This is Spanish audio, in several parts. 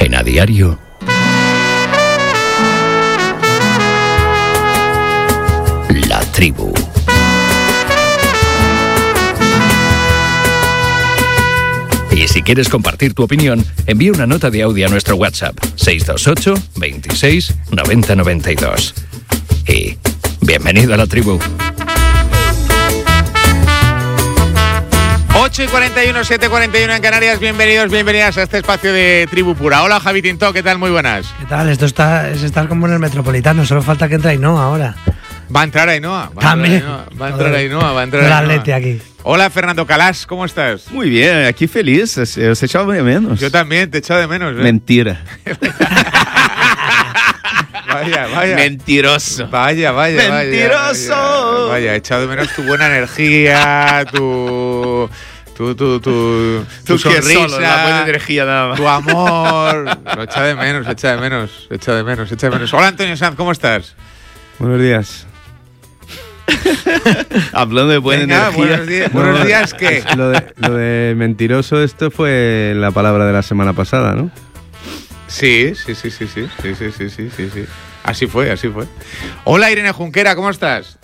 En A Diario, La Tribu. Y si quieres compartir tu opinión, envía una nota de audio a nuestro WhatsApp 628 26 90 92. Y bienvenido a La Tribu. 8:41, 7:41 en Canarias. Bienvenidas a este espacio de Tribu Pura. Hola, Javi Tintó, ¿qué tal? Muy buenas. ¿Qué tal? Esto es estar como en el Metropolitano. Solo falta que entre Ainhoa ahora. Va a entrar Ainhoa. También. Va a entrar Ainhoa. El Atleti aquí. Hola, Fernando Calás, ¿cómo estás? Muy bien, aquí feliz. Os echaba de menos. Yo también, te he echado de menos. Mentira. Vaya. Mentiroso. Vaya. Mentiroso. Vaya, he echado de menos tu buena energía, tu sonrisa, solo, la buena energía nada más. tu amor. Lo echa de menos. Hola, Antonio Sanz, ¿cómo estás? Buenos días. Hablando de buena energía. Buenos días, ¿qué? Lo de mentiroso, esto fue la palabra de la semana pasada, ¿no? Sí. Así fue. Hola, Irene Junquera, ¿cómo estás?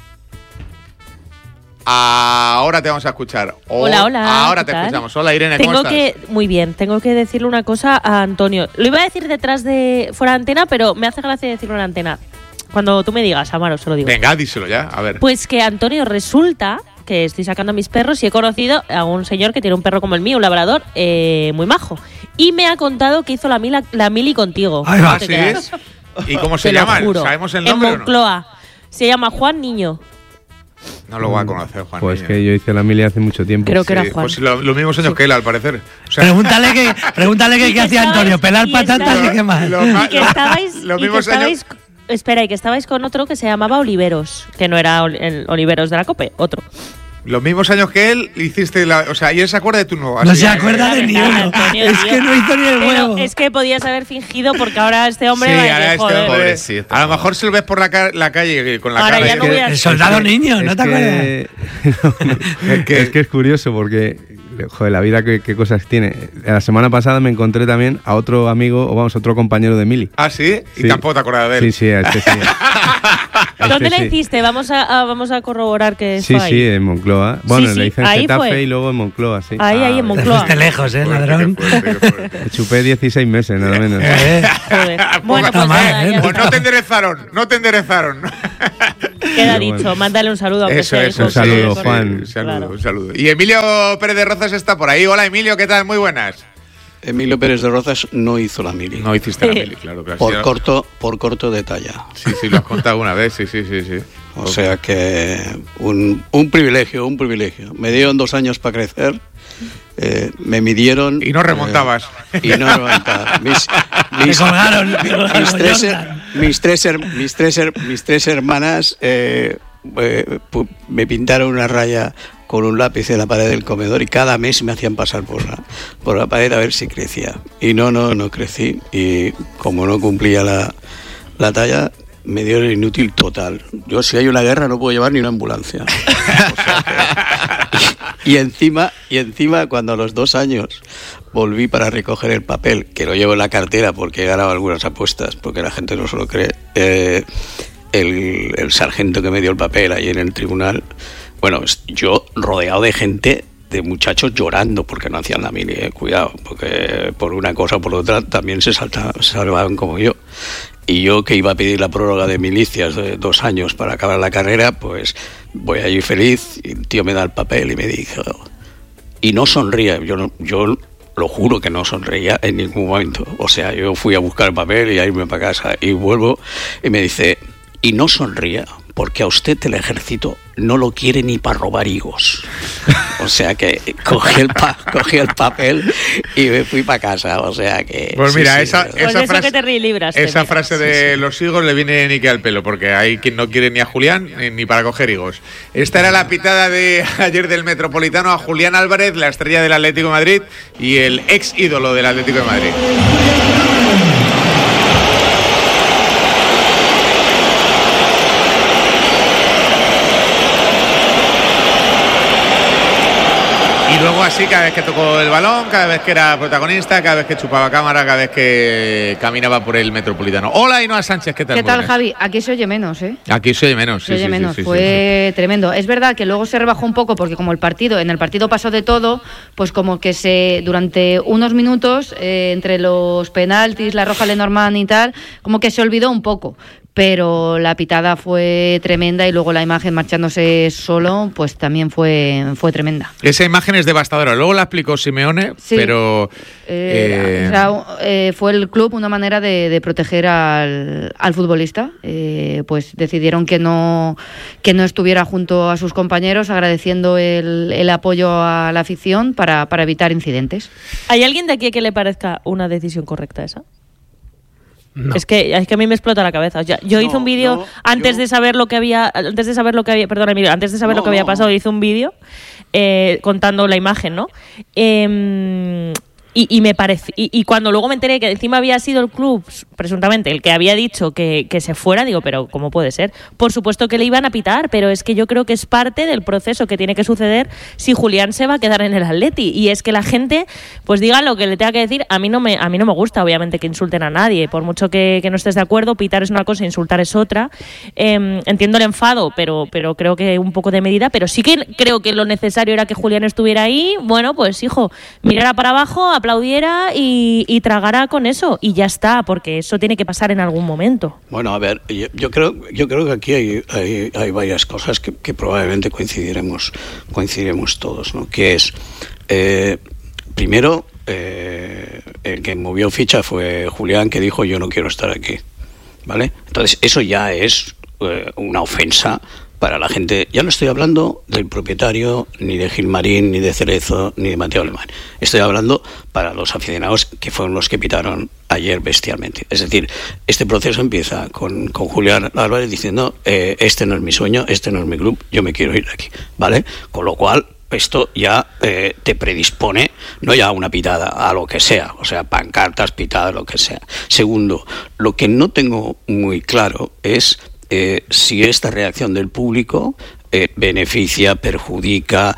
Ahora te vamos a escuchar. Hola. Ahora te escuchamos. Hola, Irene, ¿cómo estás? Muy bien, tengo que decirle una cosa a Antonio. Lo iba a decir fuera de antena, pero me hace gracia decirlo en antena. Cuando tú me digas, Amaro, se lo digo. Venga, díselo ya, a ver. Pues que, Antonio, resulta que estoy sacando a mis perros y he conocido a un señor que tiene un perro como el mío, un labrador, muy majo. Y me ha contado que hizo la mili contigo. Ay, va, ¿sí? ¿Y cómo se llama? ¿Sabemos el nombre? En Moncloa. Se llama Juan Niño. No lo voy a conocer, Juan Pues Niño. que yo hice la mili hace mucho tiempo. Creo que era Juan. Pues los mismos años que él, al parecer. O sea, Pregúntale qué hacía Antonio, pelar patatas y qué más. Y que estabais... los mismos años. Espera, y que estabais con otro que se llamaba Oliveros, que no era el Oliveros de la COPE, otro. Los mismos años que él hiciste o sea, y él se acuerda de tu nuevo. No se acuerda de ni uno. Es que no hizo ni el huevo. Pero es que podías haber fingido porque ahora este hombre Sí, va a ahora decir, este joder. hombre, a lo mejor si lo ves por la calle con la Ahora cara. ya no voy a- El soldado niño, ¿no te acuerdas? Es que es curioso porque, joder, la vida qué cosas tiene. La semana pasada me encontré también a otro amigo, otro compañero de mili. ¿Ah, sí? Y Sí. tampoco te acuerdas de él. Sí, este sí. ¿Dónde la sí. hiciste? Vamos a corroborar que Sí, fue ahí. sí, en Moncloa. Bueno, Sí, le hice en ahí Getafe fue. y luego en Moncloa, sí. Ahí en Te Moncloa. fuiste lejos, Qué ladrón. fuerte. Me chupé 16 meses, nada menos. Joder. Bueno, pues mal, nada, ya Pues está. no te enderezaron. Queda Pero dicho, bueno. mándale un saludo. Aunque Eso, sea eso. hijo, Un saludo, sí, Juan. Claro. Un saludo. Y Emilio Pérez de Rozas está por ahí. Hola, Emilio, ¿qué tal? Muy buenas. Emilio Pérez de Rozas no hizo la mili. No hiciste la mili, claro. Por corto de talla. Sí, lo has contado una vez, sí. O sea que un privilegio. Me dieron 2 años para crecer. Me midieron. Y no remontabas. Y no remontaba. Me colgaron. Mis tres hermanas me pintaron una raya con un lápiz en la pared del comedor y cada mes me hacían pasar por la pared a ver si crecía. Y no crecí. Y como no cumplía la talla, me dio el inútil total. Yo, si hay una guerra, no puedo llevar ni una ambulancia. O sea y encima, cuando a los 2 años volví para recoger el papel, que lo llevo en la cartera porque he ganado algunas apuestas, porque la gente no se lo cree, el sargento que me dio el papel ahí en el tribunal, bueno, yo rodeado de gente, de muchachos llorando porque no hacían la mili, cuidado, porque por una cosa o por otra también se salvaban como yo. Y yo, que iba a pedir la prórroga de milicias de 2 años para acabar la carrera, pues voy allí feliz y el tío me da el papel y me dijo, y no sonría, yo lo juro que no sonreía en ningún momento. O sea, yo fui a buscar el papel y a irme para casa y vuelvo y me dice, y no sonría porque a usted el ejército no lo quiere ni para robar higos. O sea que cogí el papel y me fui para casa. O sea que... Pues mira, sí, esa Pues eso frase, que te libraste. esa mira. frase de los higos le viene ni que al pelo, porque hay quien no quiere ni a Julián ni para coger higos. Esta era la pitada de ayer del Metropolitano a Julián Álvarez, la estrella del Atlético de Madrid y el ex ídolo del Atlético de Madrid. Y luego así, cada vez que tocó el balón, cada vez que era protagonista, cada vez que chupaba cámara, cada vez que caminaba por el Metropolitano. Hola, Ainhoa Sánchez, ¿qué tal? ¿Qué tal, Javi? Aquí se oye menos, ¿eh? Aquí se oye menos, sí. Se oye menos, fue tremendo. Es verdad que luego se rebajó un poco porque como en el partido pasó de todo, pues como que durante unos minutos, entre los penaltis, la roja Lenormand y tal, como que se olvidó un poco. Pero la pitada fue tremenda y luego la imagen marchándose solo, pues también fue tremenda. Esa imagen es devastadora. Luego la explicó Simeone, sí, pero... fue el club una manera de proteger al futbolista. Pues decidieron que no estuviera junto a sus compañeros, agradeciendo el apoyo a la afición para evitar incidentes. ¿Hay alguien de aquí que le parezca una decisión correcta esa? No. Es que a mí me explota la cabeza. O sea, yo hice un vídeo antes de saber lo que había pasado, hice un vídeo contando la imagen, ¿no? Y me parece, y cuando luego me enteré que encima había sido el club, presuntamente, el que había dicho que se fuera, digo, pero ¿cómo puede ser? Por supuesto que le iban a pitar, pero es que yo creo que es parte del proceso que tiene que suceder si Julián se va a quedar en el Atleti. Y es que la gente, pues diga lo que le tenga que decir. A mí no me gusta, obviamente, que insulten a nadie. Por mucho que no estés de acuerdo, pitar es una cosa, insultar es otra. Entiendo el enfado, pero creo que un poco de medida. Pero sí que creo que lo necesario era que Julián estuviera ahí. Bueno, pues hijo, mirara para abajo, aplaudiera y tragara con eso y ya está, porque eso tiene que pasar en algún momento. Bueno, a ver, yo creo que aquí hay varias cosas que probablemente coincidiremos todos, ¿no? Que es, primero, el que movió ficha fue Julián, que dijo yo no quiero estar aquí, ¿vale? Entonces eso ya es una ofensa para la gente. Ya no estoy hablando del propietario, ni de Gilmarín, ni de Cerezo, ni de Mateo Alemán. Estoy hablando para los aficionados que fueron los que pitaron ayer bestialmente. Es decir, este proceso empieza con Julián Álvarez diciendo este no es mi sueño, este no es mi club, yo me quiero ir de aquí, ¿vale? Con lo cual esto ya te predispone no ya a una pitada, a lo que sea, o sea, pancartas, pitadas, lo que sea. Segundo, lo que no tengo muy claro es si esta reacción del público beneficia, perjudica,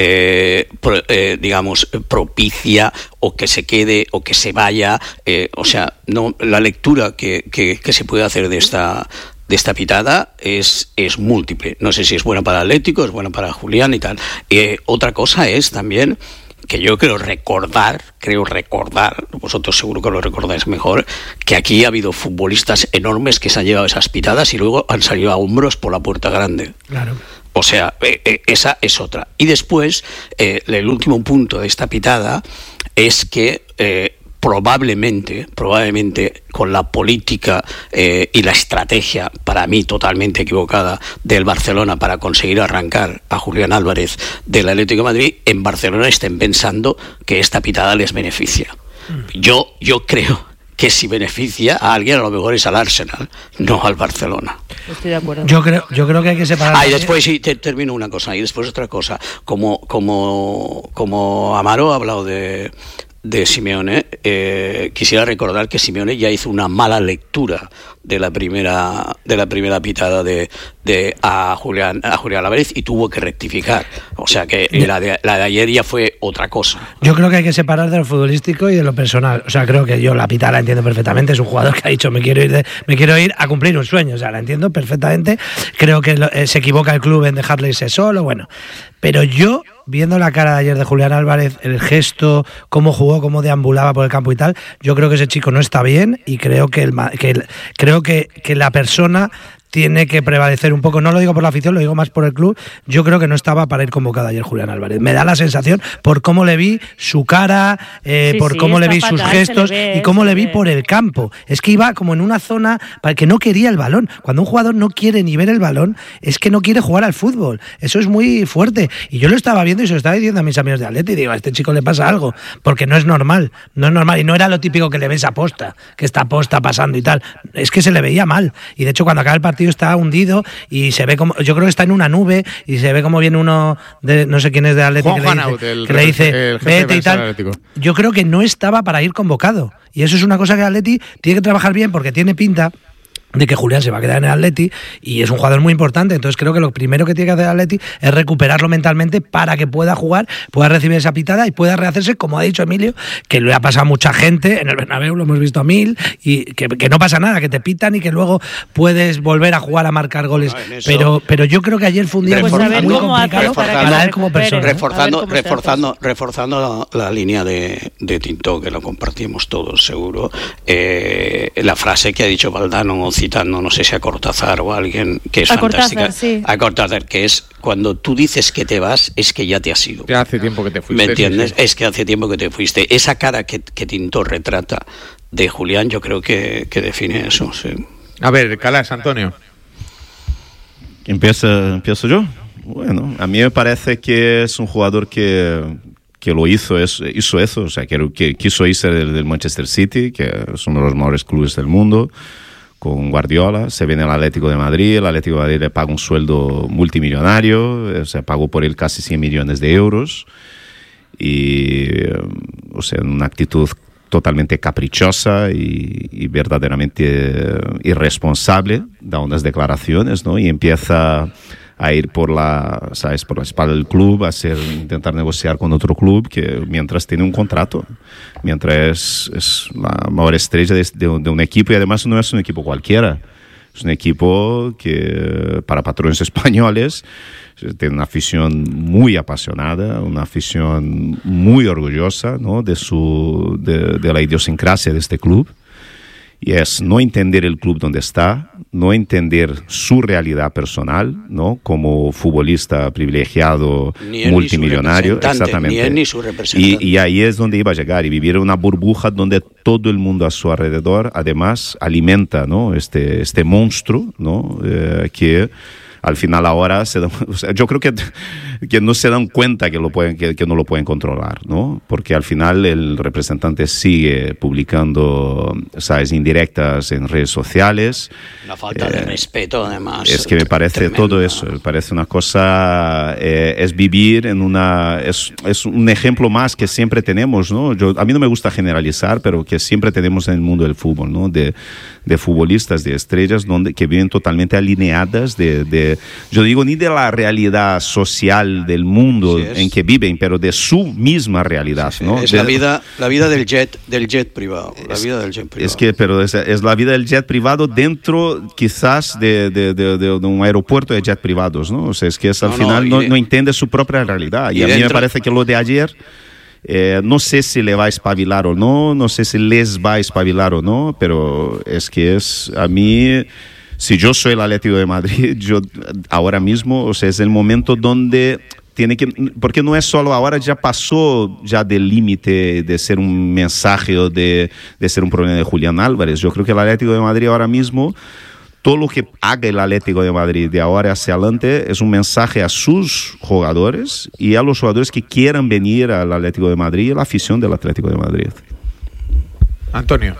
digamos, propicia o que se quede o que se vaya, o sea, no, la lectura que se puede hacer de esta pitada es múltiple. No sé si es buena para el Atlético, es buena para Julián y tal. Otra cosa es también que yo creo recordar, vosotros seguro que lo recordáis mejor, que aquí ha habido futbolistas enormes que se han llevado esas pitadas y luego han salido a hombros por la puerta grande. Claro. O sea, esa es otra. Y después, el último punto de esta pitada es que probablemente con la política y la estrategia, para mí totalmente equivocada, del Barcelona para conseguir arrancar a Julián Álvarez del Atlético de Madrid, en Barcelona estén pensando que esta pitada les beneficia. Yo creo que si beneficia a alguien, a lo mejor es al Arsenal, no al Barcelona. Estoy de acuerdo. Yo creo que hay que separar. Y después sí, termino una cosa, y después otra cosa. Como Amaro ha hablado de Simeone, quisiera recordar que Simeone ya hizo una mala lectura de la primera pitada a Julián Álvarez y tuvo que rectificar. O sea que la de ayer ya fue otra cosa. Yo creo que hay que separar de lo futbolístico y de lo personal. O sea, creo que yo la pitada la entiendo perfectamente. Es un jugador que ha dicho me quiero ir a cumplir un sueño. O sea, la entiendo perfectamente. Creo que se equivoca el club en dejarle irse solo. Bueno, pero yo, viendo la cara de ayer de Julián Álvarez, el gesto, cómo jugó, cómo deambulaba por el campo y tal, yo creo que ese chico no está bien y creo que la persona tiene que prevalecer un poco. No lo digo por la afición, lo digo más por el club. Yo creo que no estaba para ir convocado ayer Julián Álvarez. Me da la sensación por cómo le vi su cara, cómo le vi sus gestos y cómo le vi por el campo. Es que iba como en una zona para que no quería el balón. Cuando un jugador no quiere ni ver el balón, es que no quiere jugar al fútbol. Eso es muy fuerte. Y yo lo estaba viendo y se lo estaba diciendo a mis amigos de Atleti. Digo, a este chico le pasa algo, porque no es normal. No es normal. Y no era lo típico que le ves a posta, que está posta pasando y tal. Es que se le veía mal. Y de hecho, cuando acaba el partido está hundido y se ve como, yo creo que está en una nube y se ve como viene uno de no sé quién es de Atlético que le dice vete y tal. Yo creo que no estaba para ir convocado y eso es una cosa que Atleti tiene que trabajar bien porque tiene pinta de que Julián se va a quedar en el Atleti y es un jugador muy importante. Entonces creo que lo primero que tiene que hacer el Atleti es recuperarlo mentalmente para que pueda jugar, pueda recibir esa pitada y pueda rehacerse, como ha dicho Emilio, que le ha pasado a mucha gente en el Bernabéu, lo hemos visto a 1000, y que no pasa nada, que te pitan y que luego puedes volver a jugar, a marcar goles. Pero yo creo que ayer fue un día muy complicado para él como persona. Reforzando la línea de Tintó, que lo compartimos todos seguro, la frase que ha dicho Valdano, citando, no sé si a Cortázar o a alguien, que es fantástica. A Cortázar, que es cuando tú dices que te vas, es que ya te has ido. Ya hace tiempo que te fuiste. ¿Me entiendes? Sí. Es que hace tiempo que te fuiste. Esa cara que Tintó retrata de Julián, yo creo que define eso. Sí. A ver, Calas, Antonio. ¿Empiezo yo? Bueno, a mí me parece que es un jugador que lo hizo eso, o sea, que quiso irse del Manchester City, que es uno de los mejores clubes del mundo, con Guardiola, se viene al Atlético de Madrid, el Atlético de Madrid le paga un sueldo multimillonario, se pagó por él casi 100 millones de euros, y, o sea, una actitud totalmente caprichosa y verdaderamente irresponsable, da unas declaraciones, ¿no? Y empieza a ir por la espalda del club, intentar negociar con otro club, que mientras tiene un contrato, mientras es la mejor estrella de un equipo, y además no es un equipo cualquiera, es un equipo que para patrones españoles tiene una afición muy apasionada, una afición muy orgullosa, ¿no? de la idiosincrasia de este club. Y es no entender el club donde está, no entender su realidad personal, ¿no? Como futbolista privilegiado, multimillonario, exactamente. Ni él ni su representante. Y ahí es donde iba a llegar, y vivir en una burbuja donde todo el mundo a su alrededor, además, alimenta, ¿no? este monstruo, ¿no? Que al final ahora o sea, yo creo que no se dan cuenta que no lo pueden controlar, ¿no? Porque al final el representante sigue publicando, ¿sabes?, indirectas en redes sociales. Una falta de respeto, además. Es que me parece tremenda. Todo eso, me parece una cosa, es vivir en es un ejemplo más que siempre tenemos, ¿no? A mí no me gusta generalizar, pero que siempre tenemos en el mundo del fútbol, ¿no? De futbolistas, de estrellas, que viven totalmente alineadas yo digo, ni de la realidad social del mundo en que viven, pero de su misma realidad, ¿no? Es la vida del jet privado. La vida del jet privado. Pero es la vida del jet privado dentro, quizás, de un aeropuerto de jet privados, ¿no? O sea, es que al final no entiende su propia realidad. Y a mí me parece que lo de ayer, no sé si le va a espabilar o no sé si les va a espabilar o no, pero es que a mí, si yo soy el Atlético de Madrid, yo ahora mismo, o sea, es el momento donde tiene que, porque no es solo ahora, ya pasó ya del límite de ser un mensaje o de ser un problema de Julián Álvarez. Yo creo que el Atlético de Madrid ahora mismo, todo lo que haga el Atlético de Madrid de ahora hacia adelante es un mensaje a sus jugadores y a los jugadores que quieran venir al Atlético de Madrid y a la afición del Atlético de Madrid. Antonio.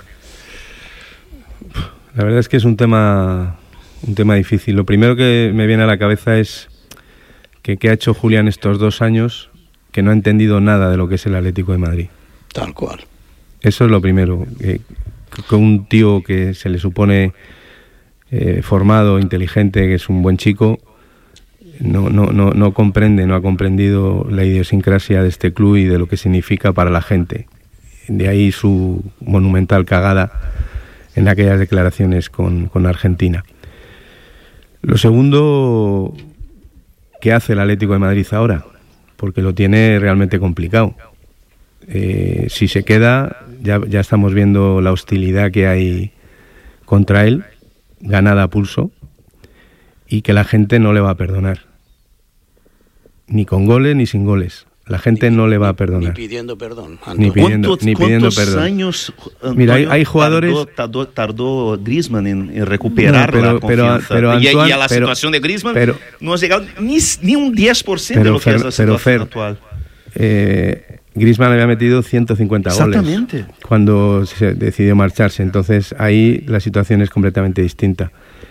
La verdad es que es un tema difícil. Lo primero que me viene a la cabeza es que ha hecho Julián estos 2 años, que no ha entendido nada de lo que es el Atlético de Madrid. Tal cual. Eso es lo primero. Que un tío que se le supone formado, inteligente, que es un buen chico, no comprende, no ha comprendido la idiosincrasia de este club y de lo que significa para la gente. De ahí su monumental cagada en aquellas declaraciones con Argentina. Lo segundo, ¿qué hace el Atlético de Madrid ahora? Porque lo tiene realmente complicado. Si se queda, ya estamos viendo la hostilidad que hay contra él, ganada a pulso, y que la gente no le va a perdonar. Ni con goles ni sin goles. La gente no le va a perdonar. Ni pidiendo perdón. Ni pidiendo ¿Cuántos perdón. años, Antonio, mira, hay jugadores... Tardó Griezmann en recuperar la confianza. Pero Antoine, y a la situación de Griezmann no ha llegado ni un 10% de lo que es la situación actual. Griezmann había metido 150 goles cuando se decidió marcharse. Entonces ahí la situación es completamente distinta.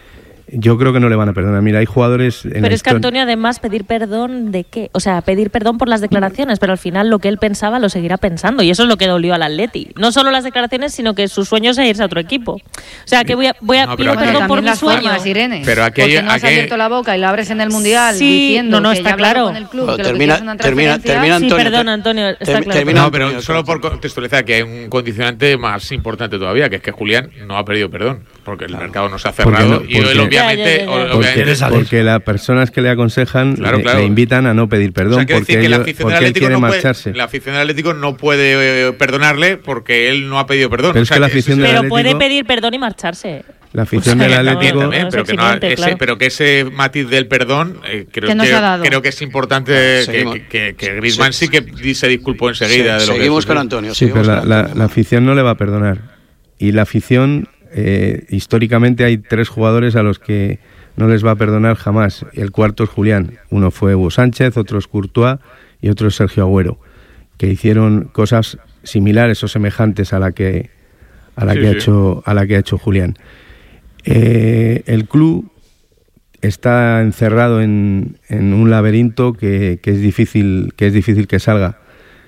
yo creo que no le van a perdonar. Mira, hay jugadores... Pero es que Antonio, además, pedir perdón ¿de qué? O sea, pedir perdón por las declaraciones, pero al final lo que él pensaba lo seguirá pensando, y eso es lo que dolió al Atleti. No solo las declaraciones, sino que su sueño es irse a otro equipo. O sea, que voy a pedir perdón por mi sueño. Irene, pero aquí porque no has abierto la boca y la abres en el Mundial diciendo no que está ya claro. Con el club, Bueno, que termina Antonio. Sí, perdón, Antonio, está claro. No, pero solo por contextualizar, que hay un condicionante más importante todavía, que es que Julián no ha pedido perdón, porque el mercado no se ha cerrado y él obviamente... Porque las personas que le aconsejan le invitan a no pedir perdón, o sea, porque él quiere marcharse. La afición del Atlético no puede perdonarle porque él no ha pedido perdón. Pero, pero puede pedir perdón y marcharse. La afición del Atlético también, pero que ese matiz del perdón creo que es importante que Griezmann sí que se disculpó enseguida de lo seguimos con Antonio. Sí, pero la afición no le va a perdonar. Y la afición, históricamente hay 3 jugadores a los que no les va a perdonar jamás. El cuarto es Julián. Uno fue Hugo Sánchez, otro es Courtois y otro es Sergio Agüero, que hicieron cosas similares o semejantes a la que ha hecho Julián. El club está encerrado en un laberinto que es difícil que salga.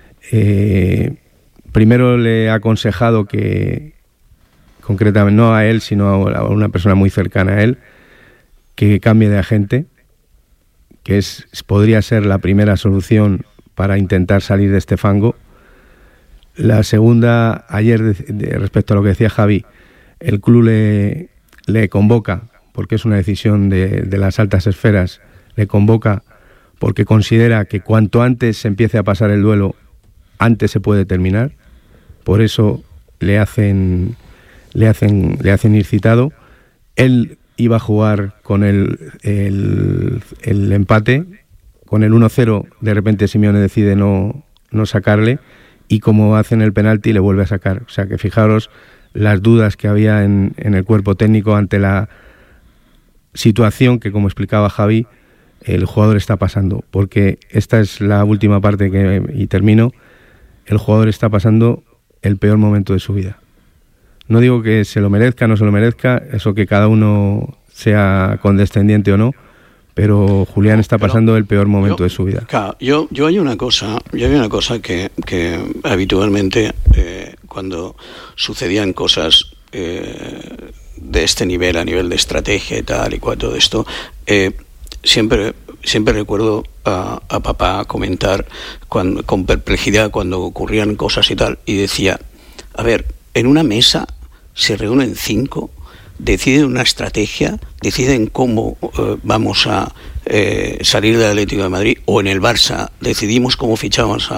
Primero le he aconsejado que, concretamente, no a él, sino a una persona muy cercana a él, que cambie de agente, que podría ser la primera solución para intentar salir de este fango. La segunda, ayer, respecto a lo que decía Javi, el club le convoca, porque es una decisión de las altas esferas, le convoca porque considera que cuanto antes se empiece a pasar el duelo, antes se puede terminar. Por eso le hacen ir citado. Él iba a jugar con el empate, con el 1-0, de repente Simeone decide no sacarle, y como hacen el penalti le vuelve a sacar. O sea que fijaros las dudas que había en el cuerpo técnico ante la situación que, como explicaba Javi, el jugador está pasando, porque esta es la última parte y termino. El jugador está pasando el peor momento de su vida. No digo que se lo merezca, no se lo merezca, eso que cada uno sea condescendiente o no, pero Julián está pasando el peor momento de su vida. Claro, yo hay una cosa que habitualmente cuando sucedían cosas de este nivel, a nivel de estrategia y tal y cual, todo esto, siempre recuerdo a papá comentar con perplejidad cuando ocurrían cosas y tal, y decía, a ver, en una mesa se reúnen 5, deciden una estrategia, deciden cómo vamos a salir del Atlético de Madrid, o en el Barça decidimos cómo fichamos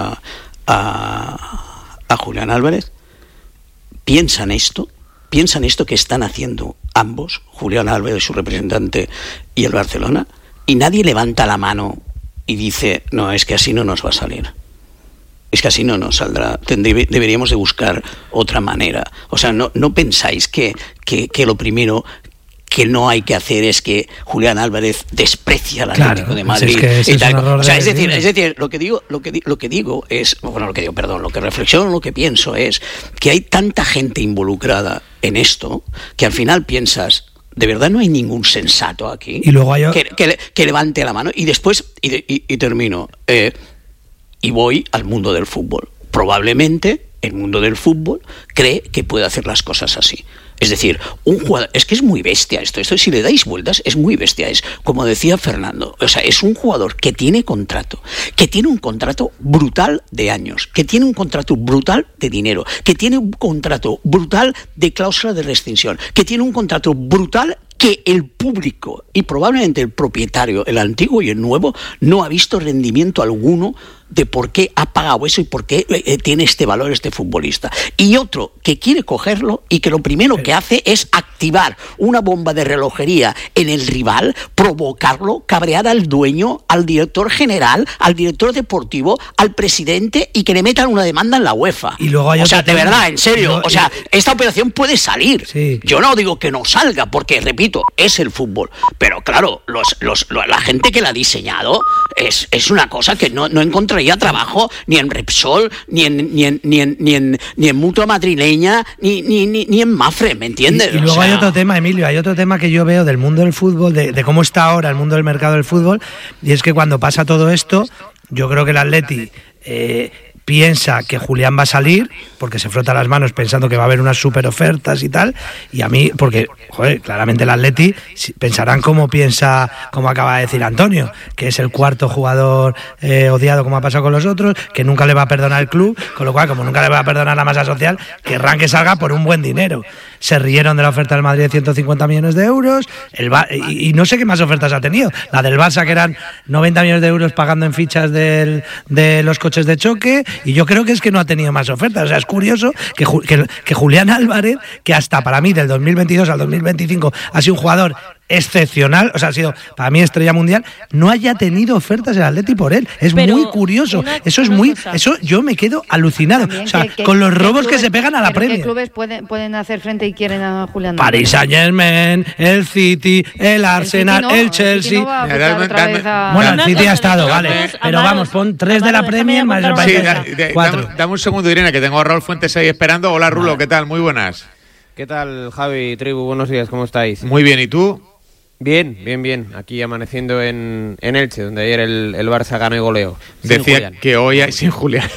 a Julián Álvarez. Piensan esto que están haciendo ambos, Julián Álvarez, su representante, y el Barcelona, y nadie levanta la mano y dice, no, es que así no nos va a salir. Es que así no nos saldrá. Deberíamos de buscar otra manera. O sea, no pensáis que lo primero que no hay que hacer es que Julián Álvarez desprecia al Atlético de Madrid. Es decir, lo que reflexiono, lo que pienso es que hay tanta gente involucrada en esto que al final piensas, de verdad no hay ningún sensato aquí y luego que levante la mano. Y después, y termino, y voy al mundo del fútbol. Probablemente el mundo del fútbol cree que puede hacer las cosas así. Es decir, un jugador, es que es muy bestia esto, si le dais vueltas es muy bestia, es como decía Fernando, o sea, es un jugador que tiene contrato, que tiene un contrato brutal de años, que tiene un contrato brutal de dinero, que tiene un contrato brutal de cláusula de rescisión, que tiene un contrato brutal que el público y probablemente el propietario, el antiguo y el nuevo, no ha visto rendimiento alguno de por qué ha pagado eso y por qué tiene este valor este futbolista. Y otro que quiere cogerlo y que lo primero que hace es activar una bomba de relojería en el rival, provocarlo, cabrear al dueño, al director general, al director deportivo, al presidente, y que le metan una demanda en la UEFA. Y luego hay de verdad, en serio, esta operación puede salir. Sí. Yo no digo que no salga, porque, repito, es el fútbol. Pero claro, la gente que la ha diseñado es una cosa que no encontré traía trabajo ni en Repsol, ni en Mutua Madrileña, ni en Mafre, ¿me entiendes? Y luego hay otro tema, Emilio, hay otro tema que yo veo del mundo del fútbol, de cómo está ahora el mundo del mercado del fútbol, y es que cuando pasa todo esto, yo creo que el Atleti piensa que Julián va a salir, porque se frota las manos pensando que va a haber unas super ofertas y tal, y a mí, porque, joder, claramente el Atleti pensarán como acaba de decir Antonio, que es el cuarto jugador odiado como ha pasado con los otros, que nunca le va a perdonar el club, con lo cual, como nunca le va a perdonar la masa social, querrán que salga por un buen dinero. Se rieron de la oferta del Madrid de 150 millones de euros, y no sé qué más ofertas ha tenido, la del Barça, que eran 90 millones de euros pagando en fichas de los coches de choque, y yo creo que es que no ha tenido más ofertas. O sea, es curioso que Julián Álvarez, que hasta para mí del 2022 al 2025 ha sido un jugador excepcional, o sea, ha sido para mí estrella mundial, no haya tenido ofertas el Atleti por él. Es pero muy curioso. Eso yo me quedo alucinado. También, o sea, con los robos que se pegan a la Premier. ¿Qué clubes pueden hacer frente y quieren a Julián Álvarez? Paris Saint-Germain, el City, el Arsenal, el Chelsea. Bueno, el City ha estado, vale. Pero vamos, pon 3 de la Premier más el País. Sí, 4. Dame un segundo, Irene, que tengo a Raúl Fuentes ahí esperando. Hola, Rulo, ¿qué tal? Muy buenas. ¿Qué tal, Javi, Tribu? Buenos días, ¿cómo estáis? Muy bien, ¿y tú? Bien. Aquí amaneciendo en Elche, donde ayer el Barça ganó y goleó. Decía que hoy hay sin Julián.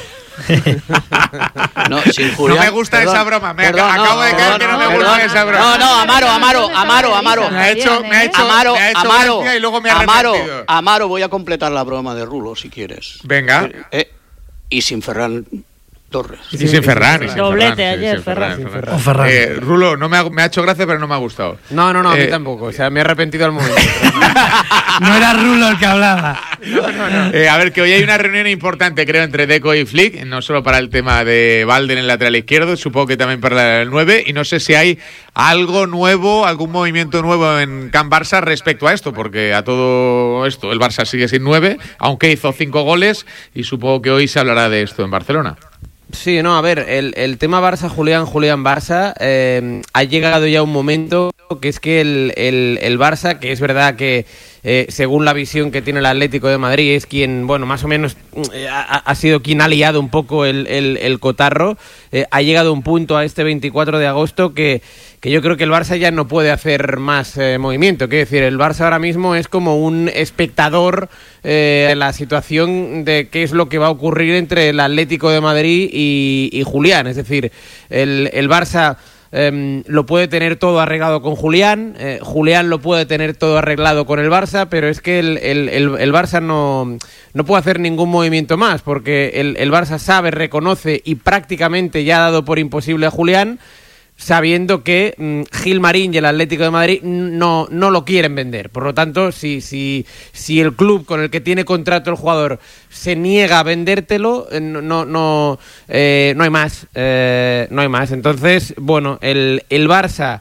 No, sin Julián. No me gusta esa broma. Acabo de caer que no me gusta esa broma. No, Amaro. Me ha hecho gracia y luego me ha arrepentido. Amaro, voy a completar la broma de Rulo, si quieres. Venga. Y sin Ferran Torres. Y sin Ferran. Doblete ayer, Ferran. Rulo, me ha hecho gracia, pero no me ha gustado. No, a mí tampoco. O sea, me he arrepentido al momento. No era Rulo el que hablaba. No. A ver, que hoy hay una reunión importante, creo, entre Deco y Flick, no solo para el tema de Valde en el lateral izquierdo, supongo que también para el 9, y no sé si hay algo nuevo, algún movimiento nuevo en Camp Barça respecto a esto, porque a todo esto el Barça sigue sin 9, aunque hizo 5 goles, y supongo que hoy se hablará de esto en Barcelona. Sí, no, a ver, el tema Barça, ha llegado ya un momento que es que el Barça, que es verdad que según la visión que tiene el Atlético de Madrid, es quien, bueno, más o menos ha sido quien ha liado un poco el cotarro, ha llegado a un punto a este 24 de agosto que yo creo que el Barça ya no puede hacer más movimiento. Quiero decir, el Barça ahora mismo es como un espectador en la situación de qué es lo que va a ocurrir entre el Atlético de Madrid y Julián. Es decir, el Barça lo puede tener todo arreglado con Julián, Julián lo puede tener todo arreglado con el Barça, pero es que el Barça no puede hacer ningún movimiento más, porque el Barça sabe, reconoce y prácticamente ya ha dado por imposible a Julián, sabiendo que Gilmarín y el Atlético de Madrid no lo quieren vender. Por lo tanto, si el club con el que tiene contrato el jugador se niega a vendértelo, no hay más. No hay más. Entonces, bueno, el Barça,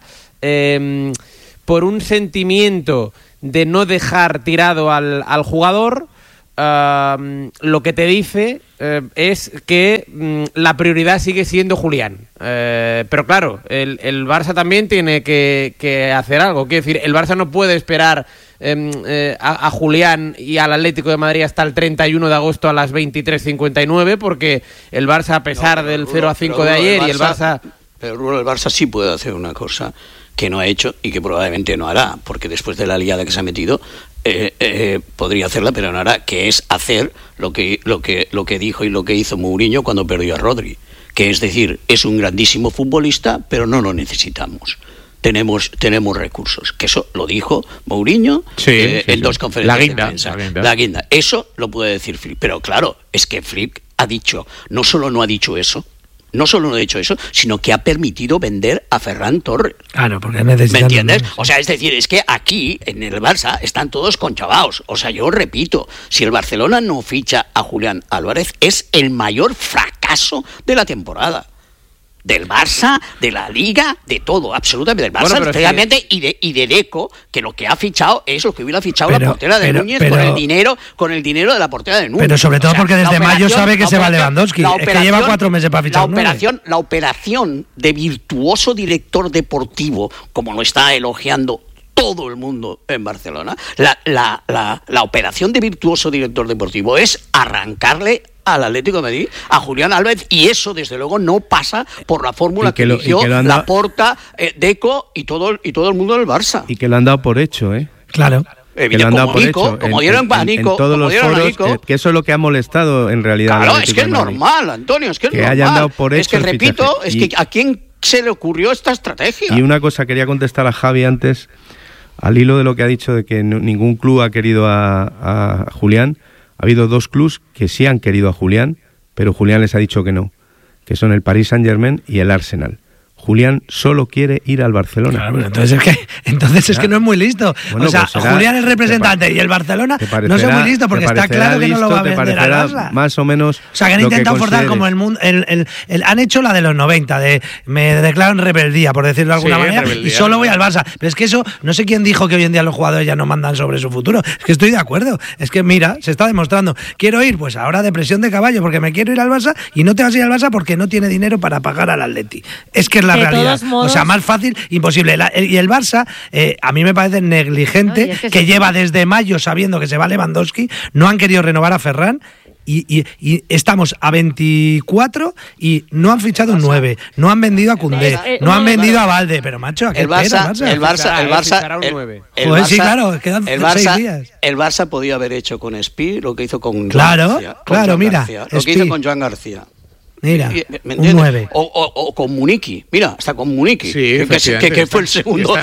por un sentimiento de no dejar tirado al jugador, lo que te dice es que la prioridad sigue siendo Julián, pero claro, el Barça también tiene que hacer algo. Quiero decir, el Barça no puede esperar a Julián y al Atlético de Madrid hasta el 31 de agosto a las 23:59, porque el Barça, a pesar del 0-5 de ayer, y el Barça... Pero el Barça sí puede hacer una cosa que no ha hecho y que probablemente no hará, porque después de la liada que se ha metido podría hacerla, pero no hará, que es hacer lo que dijo y lo que hizo Mourinho cuando perdió a Rodri, que es decir, es un grandísimo futbolista, pero no lo necesitamos. Tenemos recursos, que eso lo dijo Mourinho en 2 conferencias de prensa. La guinda. Eso lo puede decir Flick, pero claro, es que Flick ha dicho, no solo no ha dicho eso, sino que ha permitido vender a Ferran Torres. Claro, porque necesitan... ¿Me entiendes? O sea, es decir, es que aquí, en el Barça, están todos conchavaos. O sea, yo repito, si el Barcelona no ficha a Julián Álvarez, es el mayor fracaso de la temporada. Del Barça, de la Liga, de todo, absolutamente. Del Barça, realmente, y de Deco, que lo que ha fichado es lo que hubiera fichado la portera de Núñez con el dinero de la portera de Núñez. Pero sobre todo porque desde mayo sabe que se va Lewandowski. Es que lleva 4 meses para fichar. La operación de virtuoso director deportivo, como lo está elogiando todo el mundo en Barcelona, la operación de virtuoso director deportivo es arrancarle al Atlético de Madrid, a Julián Álvarez, y eso desde luego no pasa por la fórmula que eligió Laporta, Deco y todo el mundo del Barça. Y que lo han dado por hecho, ¿eh? Claro. Que lo han dado por hecho. Como dieron a Nico, en todos los foros, que eso es lo que ha molestado en realidad. Claro, es que es normal, Antonio, es que es normal. Hayan dado por hecho es que repito, es que ¿a quién se le ocurrió esta estrategia? Y una cosa, quería contestar a Javi antes, al hilo de lo que ha dicho de que ningún club ha querido a Julián. Ha habido 2 clubs que sí han querido a Julián, pero Julián les ha dicho que no, que son el Paris Saint-Germain y el Arsenal. Julián solo quiere ir al Barcelona. Claro, pero entonces es que no es muy listo. Bueno, o sea, pues Julián es representante y el Barcelona no es muy listo porque está claro que no lo va a vender al Barça. Más o menos. O sea, que han intentado forzar como el mundo. Han hecho la de los 90, de me declaro en rebeldía, por decirlo de alguna manera, y solo voy al Barça. Pero es que eso, no sé quién dijo que hoy en día los jugadores ya no mandan sobre su futuro. Es que estoy de acuerdo. Es que mira, se está demostrando. Quiero ir, pues ahora depresión de caballo porque me quiero ir al Barça y no te vas a ir al Barça porque no tiene dinero para pagar al Atleti. Es que es la realidad. O sea, más fácil, imposible. Y el Barça, a mí me parece negligente, no, que lleva desde mayo sabiendo que se va Lewandowski, no han querido renovar a Ferran. Y estamos a 24 y no han fichado un 9, no han vendido a Koundé, no han vendido a Valde, pero macho, ¿a qué el Barça podía haber hecho con Espi lo que hizo con Joan García. Claro, mira, lo que hizo con Joan García. Mira, un 9. O con Muniqui, mira, hasta con Muniqui, sí, que fue el segundo.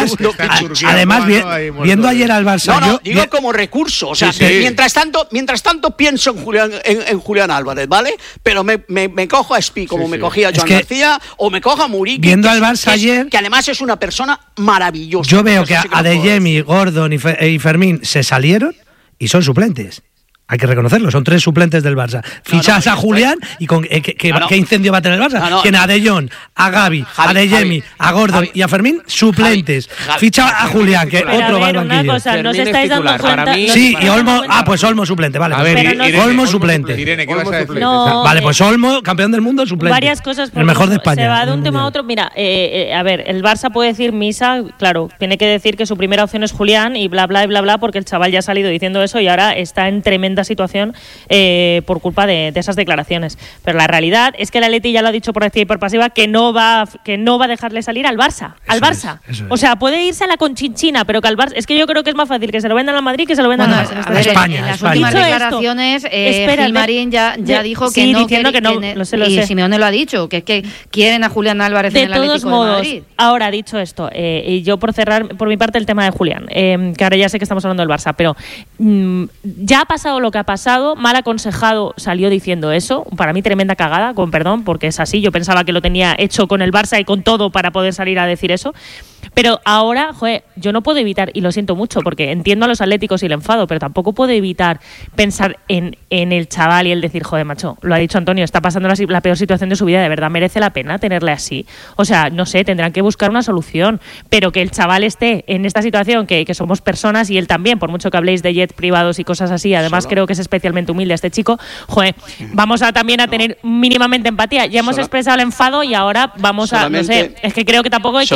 Además viendo ayer al Barça. Digo como recurso, o sea, mientras tanto pienso en Julián Álvarez, ¿vale? Pero me cojo a Espi como me cogía a Joan García, o me cojo a Muniqui, viendo al Barça ayer, que además es una persona maravillosa. Yo veo que Adeyemi, Gordon y Fermín se salieron y son suplentes. Hay que reconocerlo, son 3 suplentes del Barça. Fichas a Julián y con ¿qué incendio va a tener el Barça? Tiene a De Jong, a Gavi, a Adeyemi, a Gordon y a Fermín, suplentes. Ficha a Julián, que otro va al banquillo. Una cosa, no os estáis dando cuenta. Sí, y Olmo, pues Olmo suplente, vale. A ver, Olmo suplente. Irene, ¿qué vas a decir? Vale, pues Olmo, campeón del mundo, suplente. Varias cosas. El mejor de España. Se va de un tema a otro. Mira, a ver, el Barça puede decir misa, claro, tiene que decir que su primera opción es Julián y bla, bla, bla, bla, porque el chaval ya ha salido diciendo eso y ahora está en tremenda situación por culpa de esas declaraciones. Pero la realidad es que el Atleti ya lo ha dicho por activa y por pasiva que no va a dejarle salir al Barça. Eso es. O sea, puede irse a la Conchinchina, pero que al Barça, es que yo creo que es más fácil que se lo vendan al Madrid que se lo vendan al Barça. A España. En las últimas declaraciones, Gilmarín ya dijo que no, diciendo que no, lo sé. Simeone lo ha dicho, que es que quieren a Julián Álvarez en el Atlético de Madrid. Ahora, dicho esto, y yo por cerrar por mi parte el tema de Julián, que ahora ya sé que estamos hablando del Barça, pero ya ha pasado lo que ha pasado. Mal aconsejado salió diciendo eso, para mí tremenda cagada, con perdón, porque es así, yo pensaba que lo tenía hecho con el Barça y con todo para poder salir a decir eso, pero ahora, yo no puedo evitar, y lo siento mucho, porque entiendo a los atléticos y el enfado, pero tampoco puedo evitar pensar en el chaval y el decir, macho, lo ha dicho Antonio, está pasando la peor situación de su vida, de verdad merece la pena tenerle así, o sea, no sé, tendrán que buscar una solución, pero que el chaval esté en esta situación, que somos personas y él también, por mucho que habléis de jet privados y cosas así, además creo que es especialmente humilde este chico, vamos a también a tener mínimamente empatía. Ya hemos expresado el enfado y ahora vamos a, no sé, es que creo que tampoco hay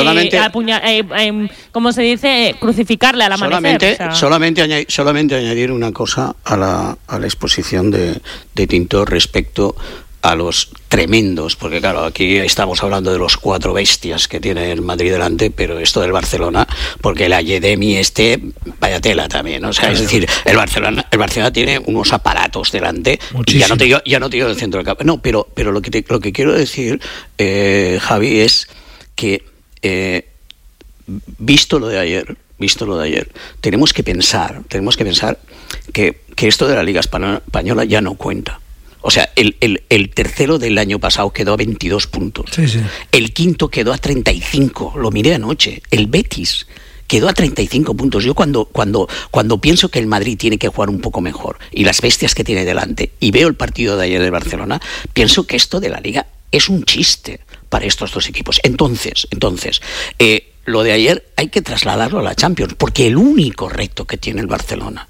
que ¿cómo se dice? Crucificarle al amanecer. Solamente añadir una cosa a la exposición de Tinto respecto a los tremendos, porque claro, aquí estamos hablando de los 4 bestias que tiene el Madrid delante, pero esto del Barcelona, porque la Yedemi vaya tela también, o sea, es decir, el Barcelona tiene unos aparatos delante. Muchísimo. Y ya no te digo del centro del campo. No, pero lo que quiero decir, Javi, es que visto lo de ayer, tenemos que pensar que esto de la Liga Española ya no cuenta. O sea, el tercero del año pasado quedó a 22 puntos. Sí. El quinto quedó a 35. Lo miré anoche. El Betis quedó a 35 puntos. Yo cuando pienso que el Madrid tiene que jugar un poco mejor y las bestias que tiene delante y veo el partido de ayer de Barcelona, pienso que esto de la Liga es un chiste para estos 2 equipos. Entonces, lo de ayer hay que trasladarlo a la Champions, porque el único reto que tiene el Barcelona,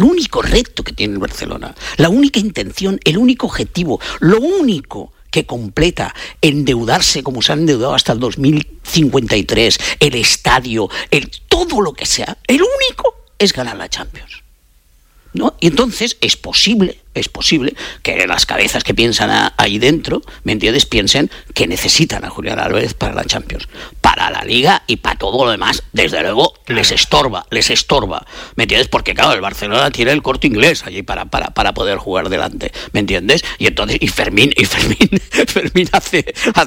la única intención, el único objetivo, lo único que completa endeudarse como se han endeudado hasta el 2053, el estadio, todo lo que sea, el único es ganar la Champions, ¿no? Y entonces es posible es posible que las cabezas que piensan ahí dentro, ¿me entiendes?, piensen que necesitan a Julián Álvarez para la Champions, para la Liga y para todo lo demás. Desde luego les estorba, ¿me entiendes? Porque claro, el Barcelona tiene el Corte Inglés allí para poder jugar delante, ¿me entiendes? Y entonces, Fermín hace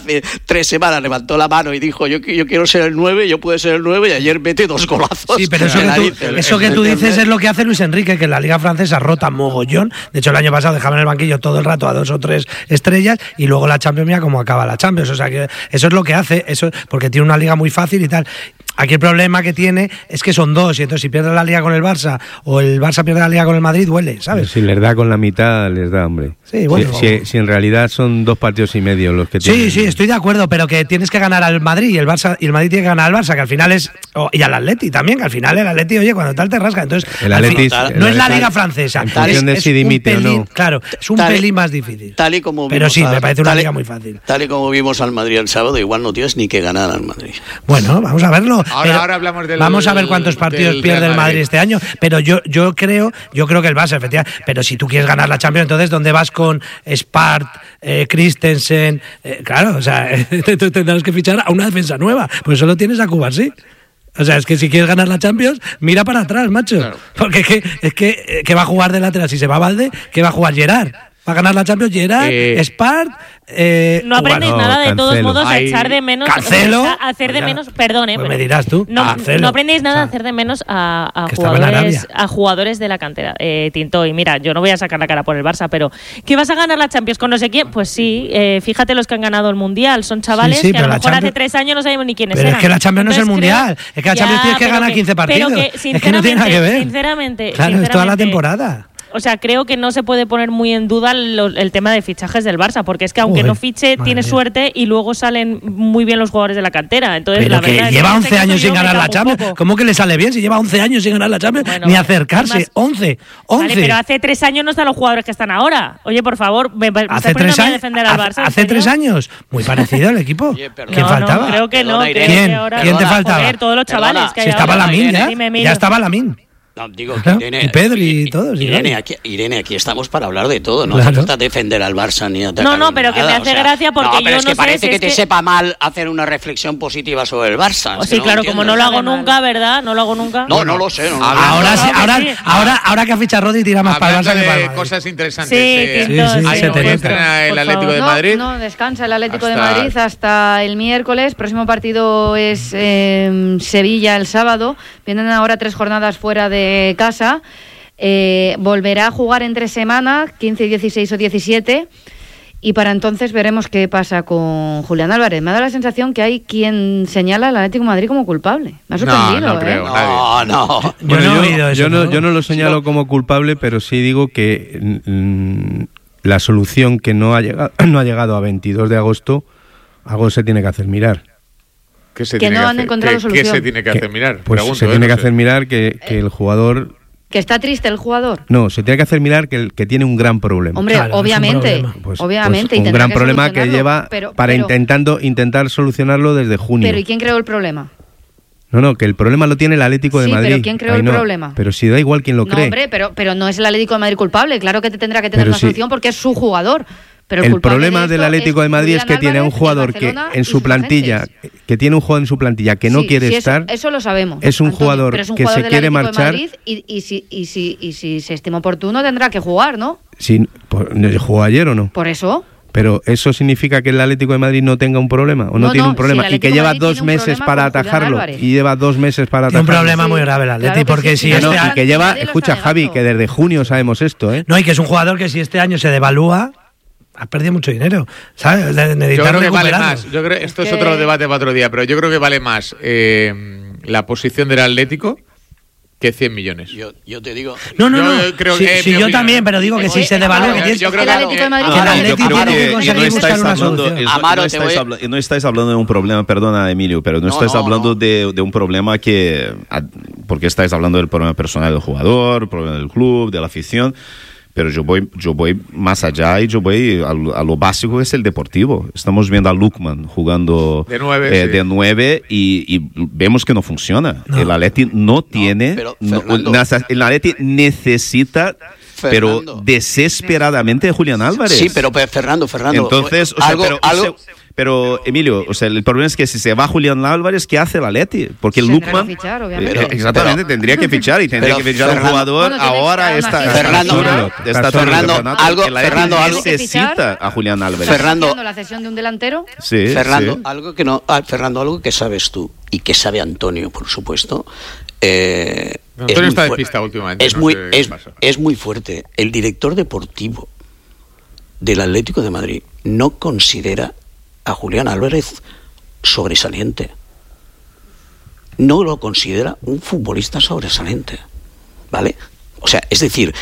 3 semanas levantó la mano y dijo, yo quiero ser el 9, yo puedo ser el 9, y ayer mete 2 golazos. Sí, pero eso que tú dices es lo que hace Luis Enrique, que en la Liga Francesa rota mogollón. De hecho, el año pasado dejaba en el banquillo todo el rato a 2 o 3 estrellas, y luego la Champions, mira cómo acaba la Champions. O sea, que eso es lo que hace, eso porque tiene una liga muy fácil y tal. Aquí el problema que tiene es que son 2, y entonces si pierde la Liga con el Barça o el Barça pierde la Liga con el Madrid, duele, ¿sabes? Si les da con la mitad, les da, hombre. Sí, bueno. Si en realidad son 2 partidos y medio los que tienen. Sí, estoy de acuerdo, pero que tienes que ganar al Madrid y el Madrid tiene que ganar al Barça, que al final es... y al Atleti también, que al final el Atleti, oye, cuando tal te rasca. Entonces, el Atleti no es la Liga Francesa. En función de si dimite o no. Claro, es un pelín más difícil. Tal y como pero sí, me parece una liga muy fácil. Tal y como vimos al Madrid el sábado, igual no tienes ni que ganar al Madrid. Bueno, vamos a verlo. Ahora hablamos vamos a ver cuántos partidos pierde el Madrid este año, pero yo creo que el Barça, efectivamente, pero si tú quieres ganar la Champions, entonces ¿dónde vas con Spart, Christensen? Claro, o sea, tendrás que fichar a una defensa nueva, pues solo tienes a Cubarsí. O sea, es que si quieres ganar la Champions, mira para atrás, macho. Claro. Porque es que va a jugar de lateral. Si se va Valde, ¿qué va a jugar Gerard? Va a ganar la Champions Gerard, Spart. No aprendéis nada de todos modos a echar de menos. Cancelo. A hacer de menos. Perdone. Pues me dirás tú. No aprendéis nada a hacer de menos a jugadores de la cantera. Tinto, y mira, yo no voy a sacar la cara por el Barça, pero ¿que vas a ganar la Champions con no sé quién? Pues sí, fíjate los que han ganado el Mundial. Son chavales que a lo mejor hace 3 años no sabemos ni quiénes eran. Pero es que la Champions no es el Mundial. Es que la Champions tienes que ganar 15 partidos. Es que no tiene nada que ver. Sinceramente. Claro, es toda la temporada. O sea, creo que no se puede poner muy en duda el tema de fichajes del Barça, porque es que aunque no fiche, tiene suerte y luego salen muy bien los jugadores de la cantera. Entonces, pero la que verdad lleva 11 años sin ganar la Champions. ¿Cómo que le sale bien si lleva 11 años sin ganar la Champions? Bueno, ni acercarse. Además, 11. Vale, pero hace 3 años no están los jugadores que están ahora. Oye, por favor, me hace 3 años a defender al Barça. ¿Hace 3 años? Muy parecido el equipo. Oye, ¿quién faltaba? Creo que no. ¿Quién te faltaba? Joder, todos los chavales que hay. Si estaba Lamine ya estaba Lamine. No, digo que Irene, y Pedri y todos. Irene, aquí estamos para hablar de todo. No hace falta defender al Barça ni atacar. No, pero nada, que me hace gracia porque pero yo es que parece que te sepa mal hacer una reflexión positiva sobre el Barça. Sí, claro, como no lo hago nunca, ¿verdad? No lo hago nunca. No lo sé. Ahora que ha fichado Rodri tira más para el Barça que para el Madrid. Cosas interesantes. Sí, el Atlético de Madrid. No, descansa el Atlético de Madrid hasta el miércoles. Próximo partido es Sevilla el sábado. Vienen ahora 3 jornadas fuera de casa. Volverá a jugar entre semana 15, 16 o 17, y para entonces veremos qué pasa con Julián Álvarez. Me ha dado la sensación que hay quien señala al Atlético de Madrid como culpable. Me ha sorprendido. No creo, no. Yo no lo señalo como culpable, pero sí digo que la solución que no ha llegado a 22 de agosto, algo se tiene que hacer mirar. ¿Qué se tiene que hacer mirar? Pues se tiene que hacer mirar que el jugador... ¿Que está triste el jugador? No, se tiene que hacer mirar que tiene un gran problema. Hombre, claro, obviamente. Obviamente. Un gran problema que lleva intentar solucionarlo desde junio. Pero ¿y quién creó el problema? No, que el problema lo tiene el Atlético de Madrid. Pero ¿quién creó el problema? Pero si da igual quién lo cree. Hombre, pero no es el Atlético de Madrid culpable. Claro que tendrá que tener una solución porque es su jugador. Pero el problema del Atlético de Madrid es que tiene a un jugador que en su plantilla, que no quiere estar. Eso lo sabemos. Es un jugador que se quiere marchar. Y si se estima oportuno tendrá que jugar, ¿no? Sí, ¿jugó ayer o no? Por eso. Pero eso significa que el Atlético de Madrid no tenga un problema o no tiene un problema y que lleva 2 meses para atajarlo y lleva 2 meses para atajarlo. Tiene un problema muy grave el Atlético, claro porque si y que lleva, escucha Javi, que desde junio sabemos esto, ¿eh? No, y que es un jugador que si este año se devalúa, has perdido mucho dinero, ¿sabes? Yo creo que vale más. Esto es otro debate para otro día, pero yo creo que vale más la posición del Atlético que 100 millones. Yo te digo... No. Yo también, pero digo que si se devalúa... Yo creo que el Atlético de Madrid... No estáis hablando de un problema, perdona Emilio, pero no estáis hablando de un problema que... Porque estáis hablando del problema personal del jugador, el problema del club, de la afición... Pero yo voy más allá y yo voy a lo básico, que es el deportivo. Estamos viendo a Lukman jugando de 9 y vemos que no funciona. El Atleti no tiene... el Atleti necesita pero desesperadamente de Julián Álvarez. Sí, pero Fernando. Entonces, pero Emilio, o sea, el problema es que si se va Julián Álvarez, ¿qué hace el Atleti? Porque el Lookman exactamente tendría que fichar y tendría que fichar un jugador ahora Fernando, algo necesita a Julián Álvarez. Fernando, la cesión de un delantero. Sí, Fernando, sí. algo que sabes tú y que sabe Antonio, por supuesto. Antonio está de pista últimamente. Es muy fuerte. El director deportivo del Atlético de Madrid no considera a Julián Álvarez sobresaliente. No lo considera un futbolista sobresaliente, ¿vale? O sea, es decir,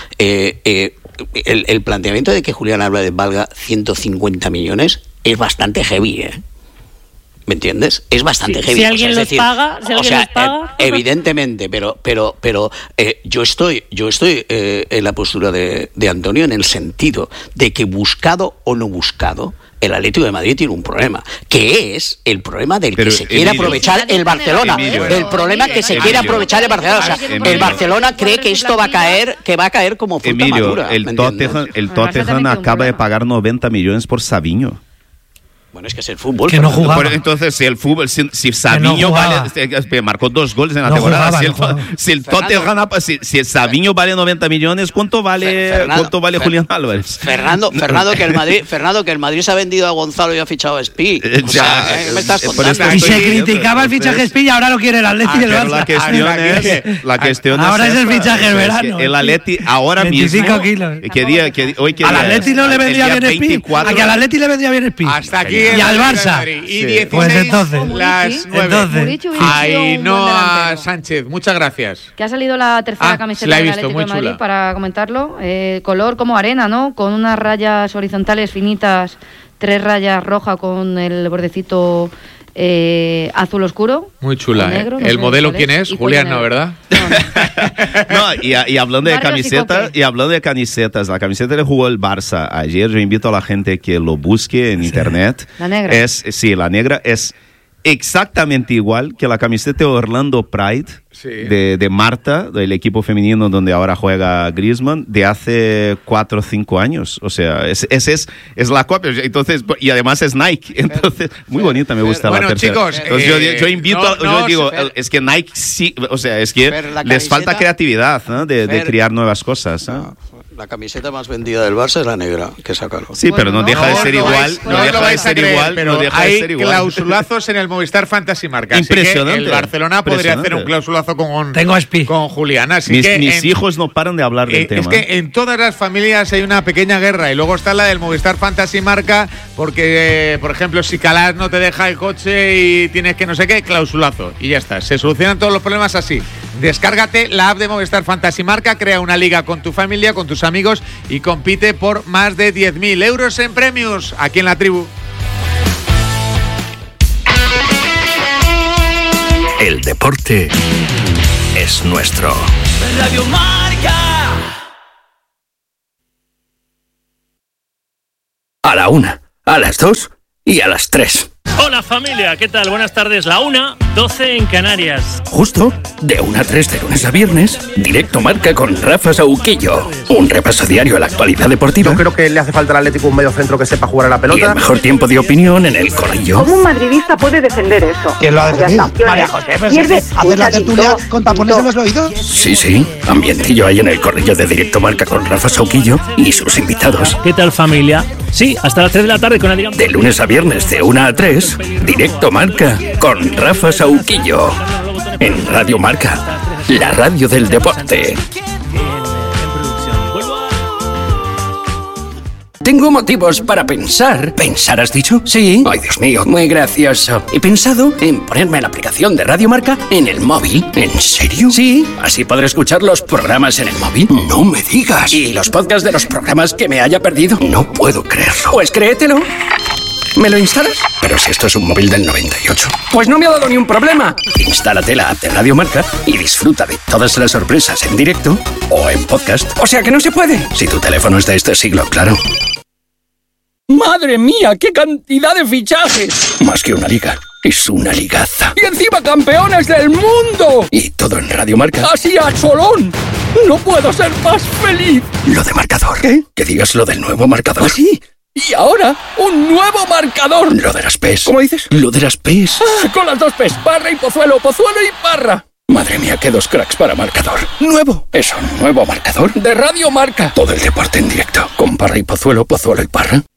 el planteamiento de que Julián Álvarez valga 150 millones es bastante heavy, ¿eh? ¿Me entiendes? Es bastante heavy. Si alguien los paga, evidentemente, pero yo estoy en la postura de Antonio, en el sentido de que, buscado o no buscado, el Atlético de Madrid tiene un problema, que es el problema del que se quiere aprovechar el Barcelona. El problema que se quiere aprovechar el Barcelona. O sea, el Barcelona cree que esto va a caer como fruta madura. El Tottenham acaba de pagar 90 millones por Savinho. Bueno, es que es el fútbol. Que no jugaba. Entonces, si el fútbol, si Savinho marcó 2 goles en la temporada, si el Savinho vale 90 millones, ¿cuánto vale Julián Álvarez? Fernando, que el Madrid se ha vendido a Gonzalo y ha fichado a Spi. ¿Qué me estás contando? Y se criticaba el fichaje Spi y ahora lo quiere el Atleti y el Barça. La cuestión ahora es el fichaje del verano. El Atleti ahora 25 kilos. Al Atleti no le vendría bien Spi. A que al Atleti le vendría bien Spi. Hasta aquí. Y al Barça. Y 16 pues entonces, las 9. Ainhoa Sánchez, muchas gracias. Que ha salido la tercera camiseta del Atlético de Madrid para comentarlo. Color como arena, ¿no? Con unas rayas horizontales finitas, 3 rayas rojas con el bordecito azul oscuro. Muy chula, negro, ¿El modelo quién es? Julián, ¿no, verdad? No, y hablando de camisetas, la camiseta que jugó el Barça ayer, yo invito a la gente que lo busque en internet. La negra. La negra es exactamente igual que la camiseta de Orlando Pride de Marta, del equipo femenino donde ahora juega Griezmann, de hace 4 o 5 años. O sea, es la copia. Entonces, y además es Nike. Entonces, muy bonita, me gusta la tercera. Chicos, entonces, yo invito, yo digo, es que Nike sí, o sea, es que les falta creatividad, ¿no? de crear nuevas cosas, ¿no? La camiseta más vendida del Barça es la negra, que sacaron. Sí, pero no deja de ser igual. No deja de ser igual. Pero hay clausulazos en el Movistar Fantasy Marca. Impresionante. Así que el Barcelona podría hacer un clausulazo con Julián. Así mis hijos no paran de hablar del tema. Es que en todas las familias hay una pequeña guerra. Y luego está la del Movistar Fantasy Marca, porque, por ejemplo, si Calas no te deja el coche y tienes que no sé qué, clausulazo. Y ya está. Se solucionan todos los problemas así. Descárgate la app de Movistar Fantasy Marca, crea una liga con tu familia, con tus amigos y compite por más de 10.000 euros en premios aquí en La Tribu. El deporte es nuestro. Radio Marca. A la 1, a las 2 y a las 3. Hola familia, ¿qué tal? Buenas tardes. La 1:12 en Canarias. Justo de 1 a 3 de lunes a viernes, Directo Marca con Rafa Sauquillo. Un repaso diario a la actualidad deportiva. Yo creo que le hace falta al Atlético un medio centro que sepa jugar a la pelota. Y el mejor tiempo de opinión en el corrillo. ¿Cómo un madridista puede defender eso? ¿Quién lo ha defendido? María José, ¿hacer la tertulia con tapones en los oídos? Sí, ambientillo ahí en el corrillo de Directo Marca con Rafa Sauquillo y sus invitados. ¿Qué tal familia? Sí, hasta las 3 de la tarde con Adrián. De lunes a viernes de 1 a 3, Directo Marca con Rafa Sauquillo. En Radio Marca, la radio del deporte. Tengo motivos para pensar. ¿Pensar has dicho? Sí. Ay, Dios mío, muy gracioso. He pensado en ponerme la aplicación de Radio Marca en el móvil. ¿En serio? Sí. Así podré escuchar los programas en el móvil. No me digas. ¿Y los podcasts de los programas que me haya perdido? No puedo creerlo. Pues créetelo. ¿Me lo instalas? Pero si esto es un móvil del 98. Pues no me ha dado ni un problema. Instálate la app de Radio Marca y disfruta de todas las sorpresas en directo o en podcast. O sea que no se puede. Si tu teléfono es de este siglo, claro. ¡Madre mía! ¡Qué cantidad de fichajes! Más que una liga, es una ligaza. ¡Y encima campeones del mundo! Y todo en Radio Marca. ¡Así a cholón! No puedo ser más feliz. Lo de marcador. ¿Qué? Que digas lo del nuevo marcador. ¿Ah, sí? Y ahora, un nuevo marcador. Lo de las P's. ¿Cómo dices? Lo de las P's. Ah, con las 2 P's. Parra y Pozuelo, Pozuelo y Parra. Madre mía, qué 2 cracks para marcador. Nuevo. Es un nuevo marcador de Radio Marca. Todo el deporte en directo. Con Parra y Pozuelo, Pozuelo y Parra.